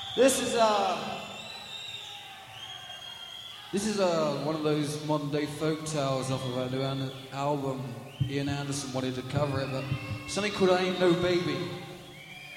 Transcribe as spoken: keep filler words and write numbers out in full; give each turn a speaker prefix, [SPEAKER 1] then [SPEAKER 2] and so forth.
[SPEAKER 1] This is uh this is uh one of those modern day folk tales off of our new an- album. Ian Anderson wanted to cover it, but something called "I Ain't No Baby."